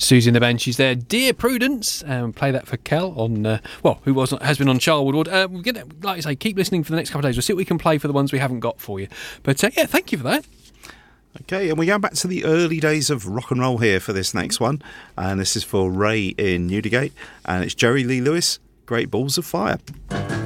Susie and the Banshees there. Dear Prudence, play that for Kel on, who has been on Charwood Ward. We're gonna, like I say, keep listening for the next couple of days. We'll see what we can play for the ones we haven't got for you. But yeah, thank you for that. Okay, and we're going back to the early days of rock and roll here for this next one. And this is for Ray in Newdigate. And it's Jerry Lee Lewis, Great Balls of Fire.